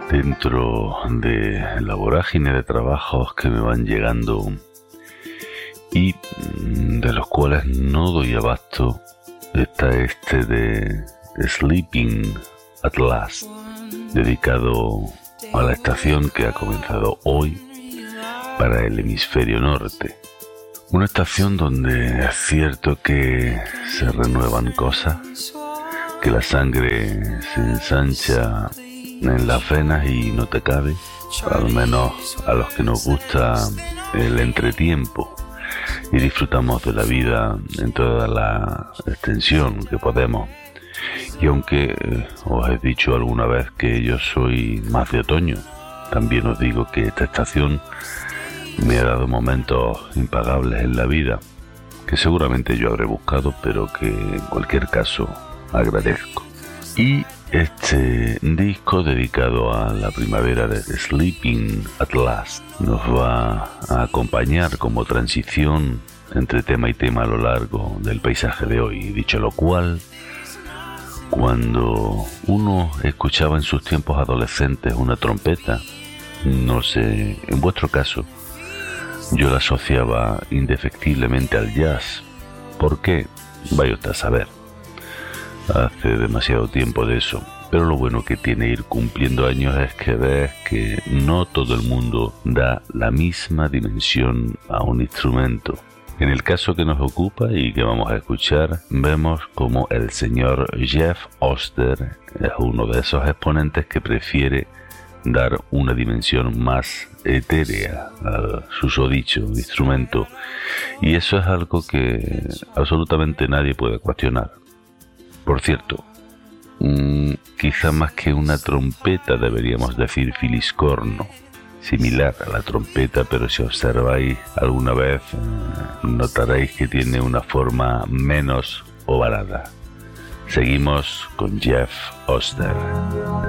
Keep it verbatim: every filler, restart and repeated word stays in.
Dentro de la vorágine de trabajos que me van llegando y de los cuales no doy abasto, está este de Sleeping at Last, dedicado a la estación que ha comenzado hoy para el hemisferio norte. Una estación donde es cierto que se renuevan cosas, que la sangre se ensancha en las venas y no te cabe, al menos a los que nos gusta el entretiempo y disfrutamos de la vida en toda la extensión que podemos. Y aunque eh, os he dicho alguna vez que yo soy más de otoño, también os digo que esta estación me ha dado momentos impagables en la vida, que seguramente yo habré buscado, pero que en cualquier caso agradezco. Y este disco dedicado a la primavera de Sleeping at Last nos va a acompañar como transición entre tema y tema a lo largo del paisaje de hoy. Dicho lo cual, cuando uno escuchaba en sus tiempos adolescentes una trompeta, no sé, en vuestro caso, yo la asociaba indefectiblemente al jazz. ¿Por qué? Vaya usted a saber. Hace demasiado tiempo de eso, pero lo bueno que tiene ir cumpliendo años es que ves que no todo el mundo da la misma dimensión a un instrumento. En el caso que nos ocupa y que vamos a escuchar, vemos como el señor Jeff Oster es uno de esos exponentes que prefiere dar una dimensión más etérea al susodicho instrumento, y eso es algo que absolutamente nadie puede cuestionar. Por cierto, mmm, quizá más que una trompeta deberíamos decir filiscorno, similar a la trompeta, pero si observáis alguna vez eh, notaréis que tiene una forma menos ovalada. Seguimos con Jeff Oster.